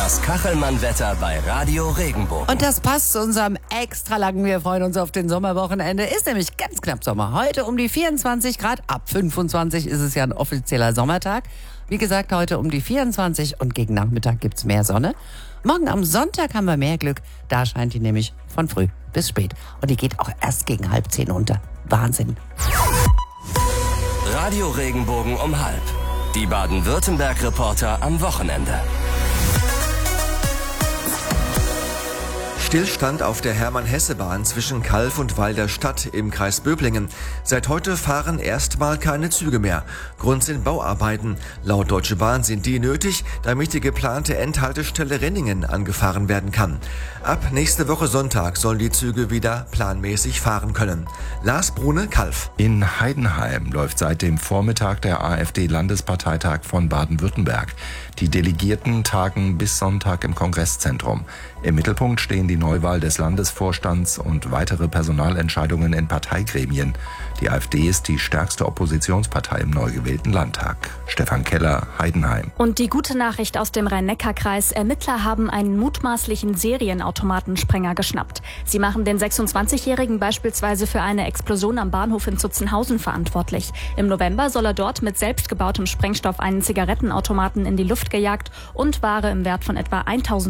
Das Kachelmann-Wetter bei Radio Regenbogen. Und das passt zu unserem extra langen, wir freuen uns auf den Sommerwochenende, ist nämlich ganz knapp Sommer. Heute um die 24 Grad, ab 25 ist es ja ein offizieller Sommertag. Wie gesagt, heute um die 24 und gegen Nachmittag gibt's mehr Sonne. Morgen am Sonntag haben wir mehr Glück, da scheint die nämlich von früh bis spät. Und die geht auch erst gegen 9:30 unter. Wahnsinn. Radio Regenbogen um 12:30. Die Baden-Württemberg-Reporter am Wochenende. Stillstand auf der Hermann-Hesse-Bahn zwischen Calw und Weil der Stadt im Kreis Böblingen. Seit heute fahren erstmal keine Züge mehr. Grund sind Bauarbeiten. Laut Deutsche Bahn sind die nötig, damit die geplante Endhaltestelle Renningen angefahren werden kann. Ab nächste Woche Sonntag sollen die Züge wieder planmäßig fahren können. Lars Brune, Calw. In Heidenheim läuft seit dem Vormittag der AfD-Landesparteitag von Baden-Württemberg. Die Delegierten tagen bis Sonntag im Kongresszentrum. Im Mittelpunkt stehen die Neuwahl des Landesvorstands und weitere Personalentscheidungen in Parteigremien. Die AfD ist die stärkste Oppositionspartei im neu gewählten Landtag. Stefan Keller, Heidenheim. Und die gute Nachricht aus dem Rhein-Neckar-Kreis: Ermittler haben einen mutmaßlichen Serienautomatensprenger geschnappt. Sie machen den 26-Jährigen beispielsweise für eine Explosion am Bahnhof in Zutzenhausen verantwortlich. Im November soll er dort mit selbstgebautem Sprengstoff einen Zigarettenautomaten in die Luft gejagt und Ware im Wert von etwa 1.000